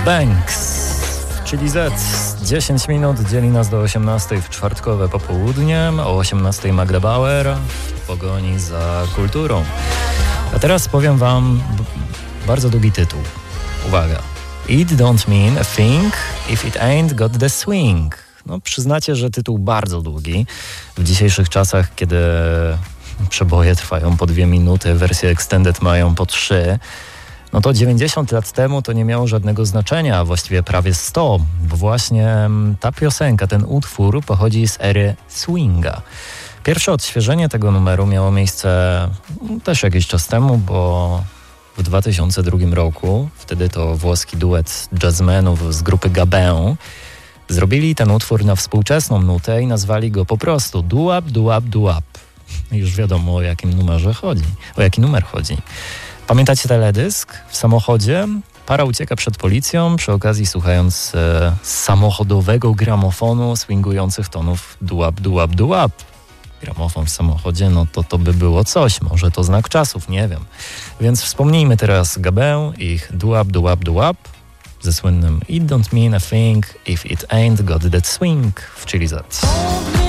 Banks, czyli Z. 10 minut dzieli nas do 18 w czwartkowe popołudnie, o 18 Magda Bauer w pogoni za kulturą. A teraz powiem wam bardzo długi tytuł. Uwaga. It don't mean a thing if it ain't got the swing. No, przyznacie, że tytuł bardzo długi. W dzisiejszych czasach, kiedy przeboje trwają po 2 minuty, wersje extended mają po 3, no to 90 lat temu to nie miało żadnego znaczenia, a właściwie prawie 100, bo właśnie ta piosenka, ten utwór pochodzi z ery swinga. Pierwsze odświeżenie tego numeru miało miejsce też jakiś czas temu, bo w 2002 roku, wtedy to włoski duet jazzmenów z grupy Gabin zrobili ten utwór na współczesną nutę i nazwali go po prostu Doo-Wop, Doo-Wop, Doo-Wop. Już wiadomo, o jaki numer chodzi. Pamiętacie teledysk? W samochodzie para ucieka przed policją, przy okazji słuchając samochodowego gramofonu swingujących tonów doo-wop, doo-wop, doo-wop. Gramofon w samochodzie, no to by było coś. Może to znak czasów, nie wiem. Więc wspomnijmy teraz Gabin, ich doo-wop, doo-wop, doo-wop ze słynnym It don't mean a thing if it ain't got that swing w Chili Z.